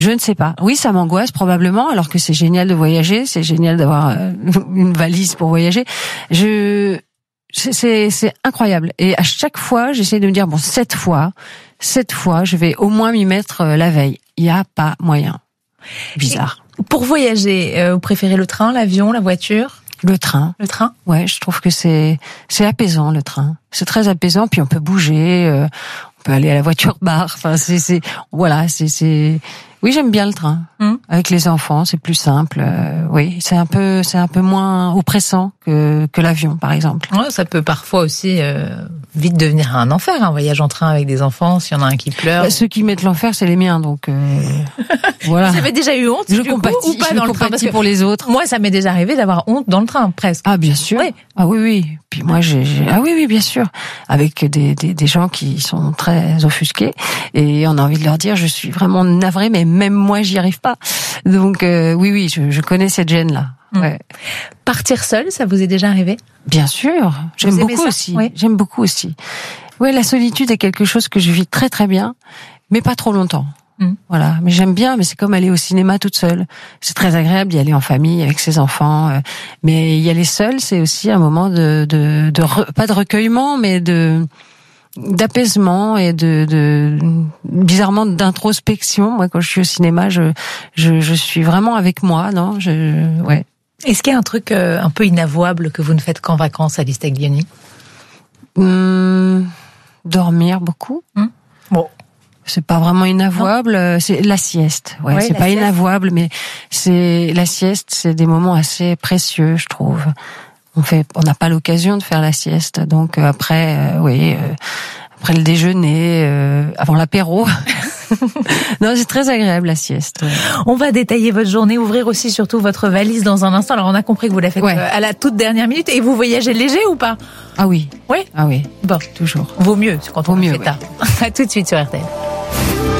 Je ne sais pas. Oui, ça m'angoisse probablement, alors que c'est génial de voyager, c'est génial d'avoir une valise pour voyager. C'est incroyable. Et à chaque fois, j'essaie de me dire, bon, cette fois, je vais au moins m'y mettre la veille. Il n'y a pas moyen. Bizarre. Et pour voyager, vous préférez le train, l'avion, la voiture ? Le train. Le train ? Ouais, je trouve que c'est apaisant, le train. C'est très apaisant, puis on peut bouger, on peut aller à la voiture-bar. Enfin, voilà, oui, j'aime bien le train. Avec les enfants, c'est plus simple. Oui, c'est un peu moins oppressant que l'avion, par exemple. Ouais, ça peut parfois aussi vite devenir un enfer, un voyage en train avec des enfants, s'il y en a un qui pleure. Ceux qui mettent l'enfer, c'est les miens, donc voilà. Vous avez déjà eu honte je compatis, ou pas dans le train, parce que pour les autres. Moi, ça m'est déjà arrivé d'avoir honte dans le train, presque. Ah, bien sûr. Oui. Ah oui. Puis moi, oui, bien sûr. Avec des gens qui sont très offusqués et on a envie de leur dire, je suis vraiment navrée, mais même moi, j'y arrive pas. Donc oui, je connais cette gêne-là. Ouais. Partir seul, ça vous est déjà arrivé ? Bien sûr, j'aime beaucoup aussi. Oui. J'aime beaucoup aussi. Ouais, la solitude est quelque chose que je vis très très bien, mais pas trop longtemps. Voilà, mais j'aime bien, mais c'est comme aller au cinéma toute seule. C'est très agréable d'y aller en famille avec ses enfants, mais y aller seule, c'est aussi un moment pas de recueillement, mais d'apaisement et bizarrement d'introspection. Moi, quand je suis au cinéma, je suis vraiment avec moi, non ? Ouais. Est-ce qu'il y a un truc un peu inavouable que vous ne faites qu'en vacances, Alice Taglioni ? Dormir beaucoup. Bon. C'est pas vraiment inavouable, c'est la sieste. Ouais, c'est pas sieste. Inavouable, mais la sieste, c'est des moments assez précieux, je trouve. On n'a pas l'occasion de faire la sieste, donc après le déjeuner, avant l'apéro. Non, c'est très agréable la sieste. Ouais. On va détailler votre journée, ouvrir aussi surtout votre valise dans un instant. Alors on a compris que vous la faites à la toute dernière minute. Et vous voyagez léger ou pas ? Ah oui. Oui. Ah oui. Bon, toujours. Vaut mieux quand on fait ouais. ça. À tout de suite sur RTL.